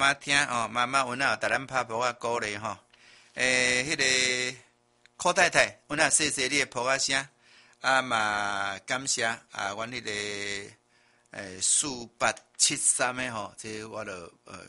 妈听哦，妈妈阮啊，甲咱拍报啊鼓励吼。迄个柯太太，阮啊谢谢你的报啊声，啊嘛感谢啊，阮迄个4873的吼，这我就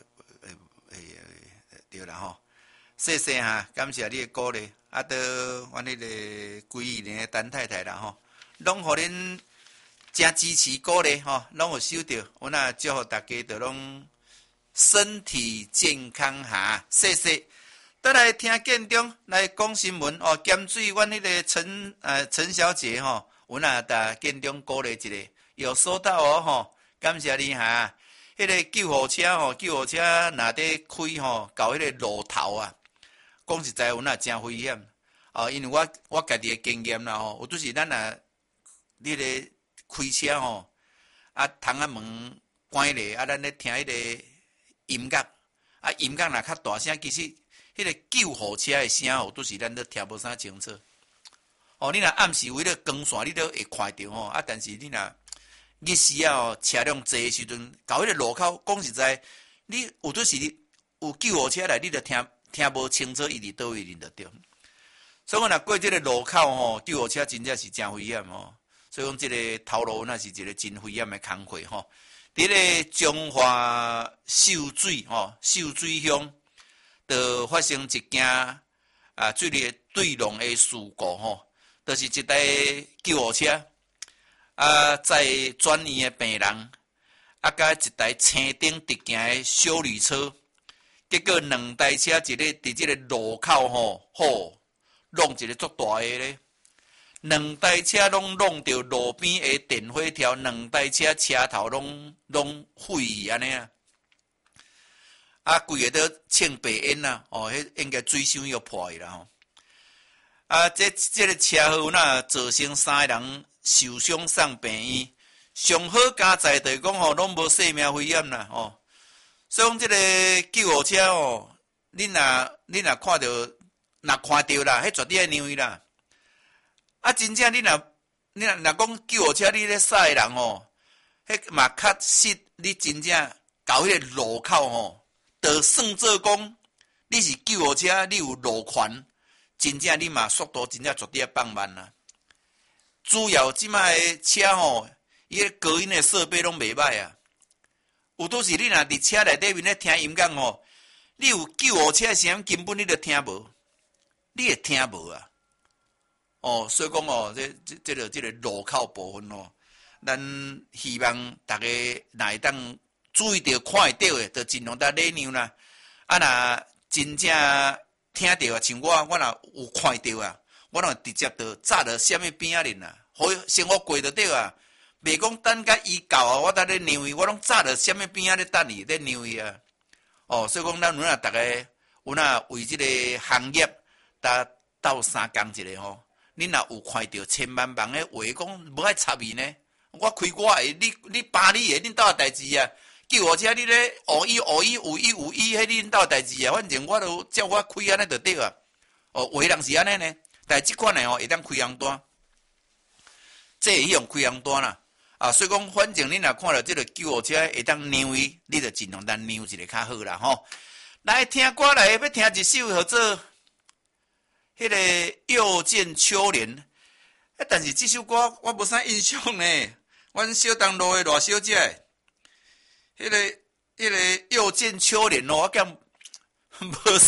对啦吼，谢谢哈，感谢你的鼓励，啊，到阮迄个规亿年的陈太太啦吼，拢互恁真支持鼓励吼，拢有收到，阮啊祝福大家都拢。身体健康哈，谢谢。倒来听建中来讲新闻哦，检水阮迄个陈小姐吼，阮也甲建中鼓励一下，有收到哦吼，感谢你哈。迄个救护车吼，救护车若伫开吼，到迄个路头啊，讲实在，阮也真危险哦，因为我家己的经验啦吼，有就是咱若迄个开车吼，啊，窗仔门关咧，啊，咱咧听迄个。音乐啊，音乐若较大声，其实迄个救护车的声哦，都是咱都听无啥清楚。哦，你若暗时为了光线，你都会看到吼。啊，但是你若日时啊，哦，车辆济的时阵，到迄个路口，讲实在，你有阵时你有救护车来，你就听无清楚，伊伫倒位认得着。所以讲，若过即个路口吼，救护车真正是真危险吼。所以讲，即个头路那是一个真危险的工课吼。伫咧中华秀水秀水乡，就发生一件水里对撞的事故吼，就是一台救护车载转院的病人，甲一台青顶直行的小旅车，结果两台车一个伫即个路口弄一个足大个咧。两台车拢弄到路边的电火条，两台车车头拢废去安尼啊！啊，规个都青白烟呐，哦，迄应该水箱要破去啦吼！啊，这个车祸呐，造成3个人受伤送病院，上好加载就是讲吼，拢无生命危险啦哦。所以讲这个救护车哦，你若看到啦，迄绝对爱让伊啦。啊，真正你若讲救护车你咧驶的人吼，迄嘛确实你真正到迄个路口吼，就算做讲你是救护车，你有路权，真正你嘛速度真正绝对要放慢啦。主要即摆的车吼，伊个隔音的设备拢袂歹啊。有倒是你若伫车内底面咧听音乐吼，你有救护车声根本你都听无，你会听无啊。哦，所以讲哦，这个路口部分哦，咱希望大家若会当注意到、看会到的，就尽量来礼让啦。啊，若真正听到啊，像我若有看到啊，我若直接就扎到什么边仔哩啦，好生活过就对啊。袂讲等甲伊到啊，我等咧让伊，我拢扎到什么边仔咧等伊咧让伊啊。哦，所以讲咱若大家有若为这个行业斗相共一下吼。恁若有看到千万万的话讲，无爱插伊呢？我开我的，你扒你的，恁兜的代志啊！救护车你咧有意，迄恁兜的代志啊！反正我都照我开安尼就对啊。哦，有的人是安尼呢，但即款的会当开红单，这会用开红单啦。啊，所以讲，反正恁若看到这个救护车会当让伊，你就尽量咱让一个较好啦吼。来听歌来，要听一首叫做。迄个又见秋莲，但是这首歌我无啥印象呢。阮小东路的偌小姐，迄个又见秋莲哦，我敢无。